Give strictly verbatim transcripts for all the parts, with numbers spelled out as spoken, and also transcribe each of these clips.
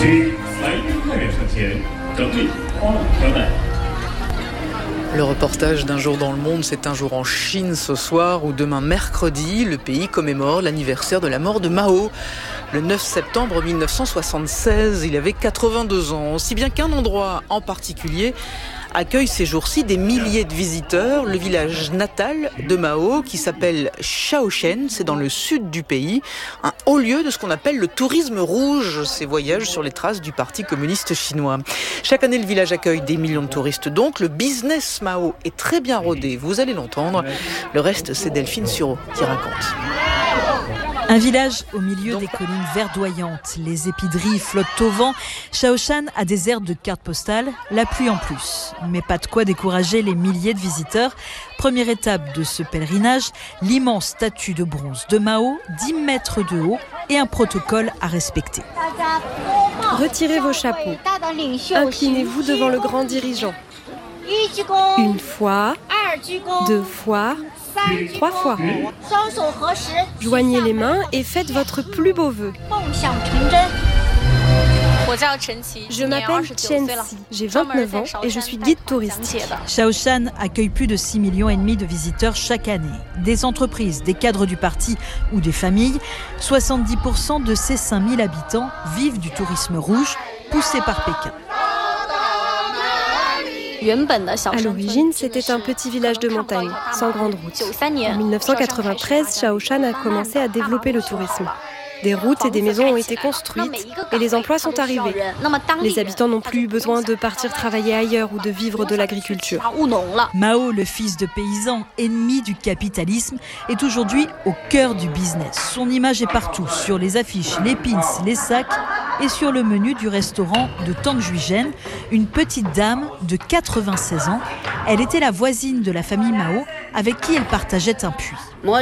Le reportage d'un jour dans le monde, c'est un jour en Chine ce soir où demain mercredi, le pays commémore l'anniversaire de la mort de Mao. Le neuf septembre mille neuf cent soixante-seize, il avait quatre-vingt-deux ans, si bien qu'un endroit en particulier accueille ces jours-ci des milliers de visiteurs. Le village natal de Mao, qui s'appelle Shaoshan, c'est dans le sud du pays, un haut lieu de ce qu'on appelle le tourisme rouge, ces voyages sur les traces du Parti communiste chinois. Chaque année, le village accueille des millions de touristes, donc le business Mao est très bien rodé, vous allez l'entendre. Le reste, c'est Delphine Sureau qui raconte. Un village au milieu des collines verdoyantes. Les épideries flottent au vent. Shaoshan a des airs de carte postale, la pluie en plus. Mais pas de quoi décourager les milliers de visiteurs. Première étape de ce pèlerinage, l'immense statue de bronze de Mao, dix mètres de haut et un protocole à respecter. Retirez vos chapeaux. Inclinez-vous devant le grand dirigeant. Une fois, deux fois, trois fois. Joignez les mains et faites votre plus beau vœu. Je m'appelle Chen Si, j'ai vingt-neuf ans et je suis guide touristique. Shaoshan accueille plus de six millions et demi de visiteurs chaque année. Des entreprises, des cadres du parti ou des familles. soixante-dix pour cent de ces cinq mille habitants vivent du tourisme rouge poussé par Pékin. À l'origine, c'était un petit village de montagne, sans grande route. En mille neuf cent quatre-vingt-treize, Shaoshan a commencé à développer le tourisme. Des routes et des maisons ont été construites et les emplois sont arrivés. Les habitants n'ont plus eu besoin de partir travailler ailleurs ou de vivre de l'agriculture. Mao, le fils de paysan, ennemi du capitalisme, est aujourd'hui au cœur du business. Son image est partout, sur les affiches, les pins, les sacs et sur le menu du restaurant de Tang Juizhen, une petite dame de quatre-vingt-seize ans. Elle était la voisine de la famille Mao avec qui elle partageait un puits.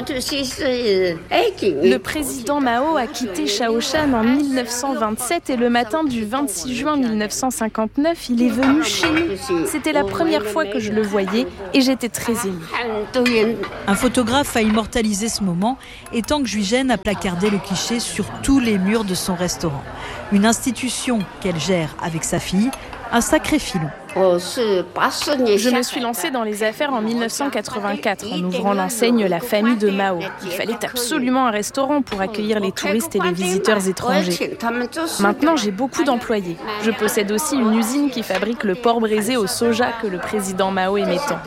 Le président Mao a quitté Shaoshan en mille neuf cent vingt-sept et le matin du vingt-six juin mille neuf cent cinquante-neuf, il est venu chez nous. C'était la première fois que je le voyais et j'étais très émue. Un photographe a immortalisé ce moment et Tang Juizhen a placardé le cliché sur tous les murs de son restaurant. Une institution qu'elle gère avec sa fille, un sacré filon. Je me suis lancée dans les affaires en mille neuf cent quatre-vingt-quatre en ouvrant l'enseigne La Famille de Mao. Il fallait absolument un restaurant pour accueillir les touristes et les visiteurs étrangers. Maintenant, j'ai beaucoup d'employés. Je possède aussi une usine qui fabrique le porc braisé au soja que le président Mao aimait tant.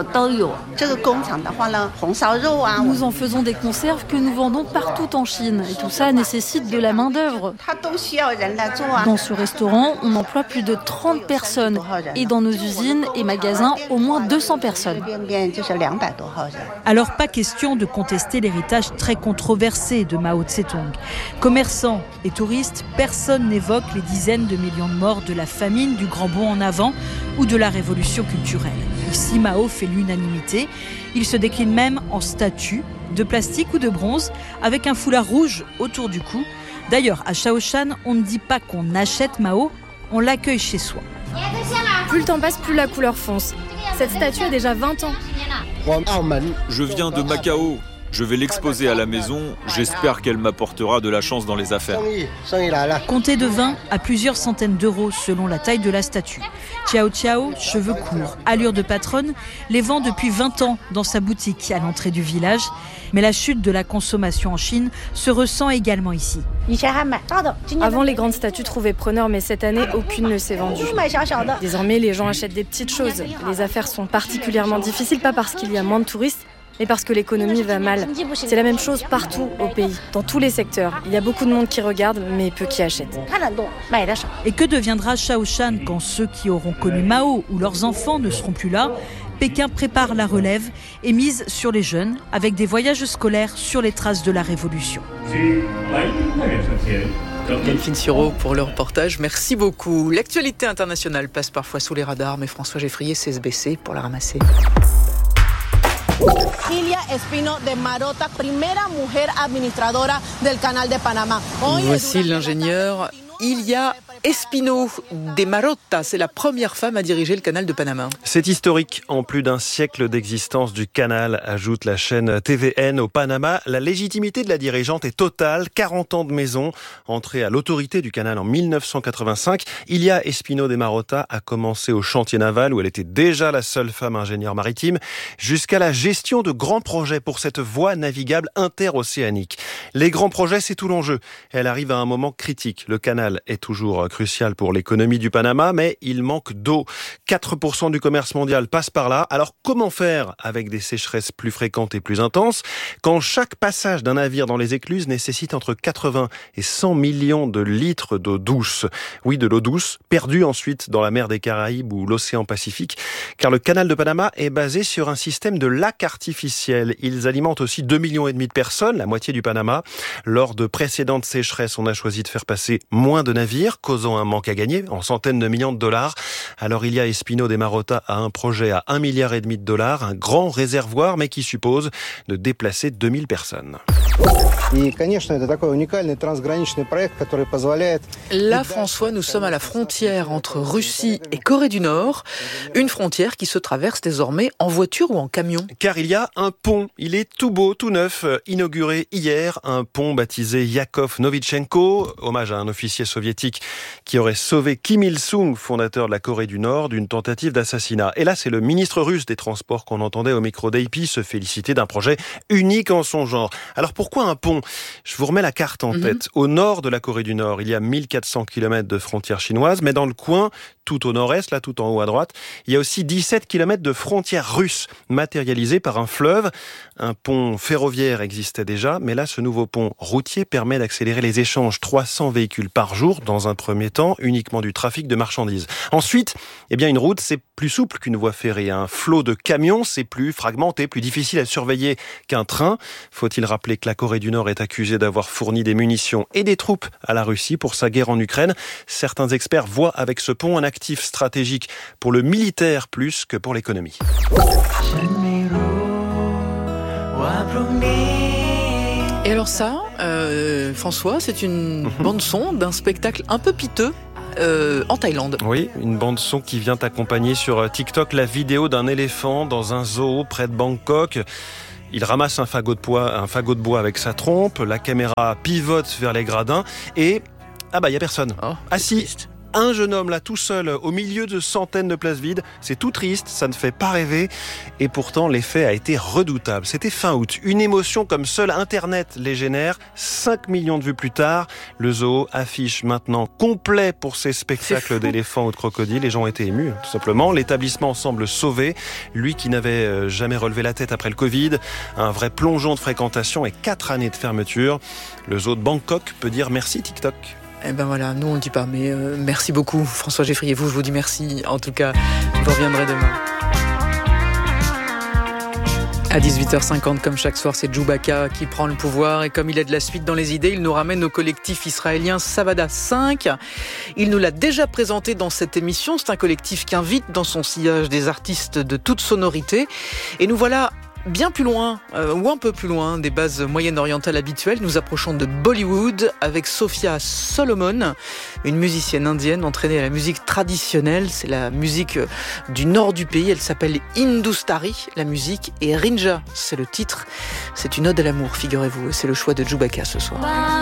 Nous en faisons des conserves que nous vendons partout en Chine. Et tout ça nécessite de la main-d'œuvre. Dans ce restaurant, on emploie plus de trente personnes. Et dans nos usines et magasins, au moins deux cents personnes. Alors pas question de contester l'héritage très controversé de Mao Tse-tung. Commerçants et touristes, personne n'évoque les dizaines de millions de morts de la famine, du grand bond en avant ou de la révolution culturelle. Ici, Mao fait l'unanimité. Il se décline même en statue, de plastique ou de bronze, avec un foulard rouge autour du cou. D'ailleurs, à Shaoshan, on ne dit pas qu'on achète Mao, on l'accueille chez soi. Plus le temps passe, plus la couleur fonce. Cette statue a déjà vingt ans. Je viens de Macao. Je vais l'exposer à la maison. J'espère qu'elle m'apportera de la chance dans les affaires. Comptez de vingt à plusieurs centaines d'euros selon la taille de la statue. Ciao Ciao, cheveux courts, allure de patronne, les vend depuis vingt ans dans sa boutique à l'entrée du village. Mais la chute de la consommation en Chine se ressent également ici. Avant, les grandes statues trouvaient preneur, mais cette année, aucune ne s'est vendue. Désormais, les gens achètent des petites choses. Les affaires sont particulièrement difficiles, pas parce qu'il y a moins de touristes, mais parce que l'économie va mal. C'est la même chose partout au pays, dans tous les secteurs. Il y a beaucoup de monde qui regarde, mais peu qui achète. Et que deviendra Shaoshan quand ceux qui auront connu Mao ou leurs enfants ne seront plus là ? Pékin prépare la relève et mise sur les jeunes avec des voyages scolaires sur les traces de la Révolution. Delphine Sureau pour le reportage, merci beaucoup. L'actualité internationale passe parfois sous les radars, mais François Geffrier sait se baisser pour la ramasser. Ilia Espino de Marota, primera mujer administradora del Canal de Panamá. Voici l'ingénieur Ilia Espino de Marotta, c'est la première femme à diriger le canal de Panama. C'est historique. En plus d'un siècle d'existence du canal, ajoute la chaîne T V N au Panama. La légitimité de la dirigeante est totale. quarante ans de maison. Entrée à l'autorité du canal en mille neuf cent quatre-vingt-cinq. Ilia Espino de Marotta a commencé au chantier naval où elle était déjà la seule femme ingénieure maritime, jusqu'à la gestion de grands projets pour cette voie navigable interocéanique. Les grands projets, c'est tout l'enjeu. Elle arrive à un moment critique. Le canal est toujours crucial pour l'économie du Panama, mais il manque d'eau. quatre pour cent du commerce mondial passe par là. Alors comment faire avec des sécheresses plus fréquentes et plus intenses quand chaque passage d'un navire dans les écluses nécessite entre quatre-vingts et cent millions de litres d'eau douce? Oui, de l'eau douce, perdue ensuite dans la mer des Caraïbes ou l'océan Pacifique, car le canal de Panama est basé sur un système de lacs artificiels. Ils alimentent aussi deux millions et demi de personnes, la moitié du Panama. Lors de précédentes sécheresses, on a choisi de faire passer moins de navires, causant un manque à gagner en centaines de millions de dollars. Alors Ilia Espino de Marotta a un projet à un milliard et demi de dollars, un grand réservoir, mais qui suppose de déplacer deux mille personnes. Là, François, nous sommes à la frontière entre Russie et Corée du Nord, une frontière qui se traverse désormais en voiture ou en camion. Car il y a un pont, il est tout beau, tout neuf, inauguré hier, un pont baptisé Yakov Novichenko, hommage à un officier soviétique qui aurait sauvé Kim Il-sung, fondateur de la Corée du Nord, d'une tentative d'assassinat. Et là, c'est le ministre russe des Transports qu'on entendait au micro d'A P se féliciter d'un projet unique en son genre. Alors pourquoi un pont? Je vous remets la carte en tête. Mm-hmm. Au nord de la Corée du Nord, il y a mille quatre cents kilomètres de frontières chinoises, mais dans le coin, tout au nord-est, là tout en haut à droite, il y a aussi dix-sept kilomètres de frontières russes matérialisées par un fleuve. Un pont ferroviaire existait déjà, mais là, ce nouveau pont routier permet d'accélérer les échanges. trois cents véhicules par jour, dans un premier temps, uniquement du trafic de marchandises. Ensuite, eh bien, une route, c'est plus souple qu'une voie ferrée. Un flot de camions, c'est plus fragmenté, plus difficile à surveiller qu'un train. Faut-il rappeler que la Corée du Nord est accusée d'avoir fourni des munitions et des troupes à la Russie pour sa guerre en Ukraine. Certains experts voient avec ce pont un actif stratégique pour le militaire plus que pour l'économie. Et alors ça, euh, François, c'est une bande-son d'un spectacle un peu piteux euh, en Thaïlande. Oui, une bande-son qui vient accompagner sur TikTok la vidéo d'un éléphant dans un zoo près de Bangkok. Il ramasse un fagot de bois, un fagot de bois avec sa trompe, la caméra pivote vers les gradins et... Ah bah, il n'y a personne. Oh, assis. Un jeune homme là tout seul au milieu de centaines de places vides, c'est tout triste, ça ne fait pas rêver et pourtant l'effet a été redoutable. C'était fin août, une émotion comme seul Internet les génère. cinq millions de vues plus tard, le zoo affiche maintenant complet pour ses spectacles d'éléphants ou de crocodiles. Les gens ont été émus, tout simplement. L'établissement semble sauvé, lui qui n'avait jamais relevé la tête après le Covid. Un vrai plongeon de fréquentation et quatre années de fermeture. Le zoo de Bangkok peut dire merci TikTok. Eh ben voilà, nous on ne dit pas, mais euh, merci beaucoup François Geffrier, vous je vous dis merci, en tout cas, vous reviendrez demain. À dix-huit heures cinquante, comme chaque soir, c'est Djoubaka qui prend le pouvoir et comme il a de la suite dans les idées, il nous ramène au collectif israélien Savada cinq. Il nous l'a déjà présenté dans cette émission, c'est un collectif qui invite dans son sillage des artistes de toute sonorité et nous voilà bien plus loin, euh, ou un peu plus loin des bases moyen-orientales habituelles. Nous approchons de Bollywood avec Sophia Solomon, une musicienne indienne entraînée à la musique traditionnelle. C'est la musique du nord du pays. Elle s'appelle Hindustari, la musique, et Rinja, c'est le titre. C'est une ode à l'amour, figurez-vous. Et c'est le choix de Djoubaka ce soir.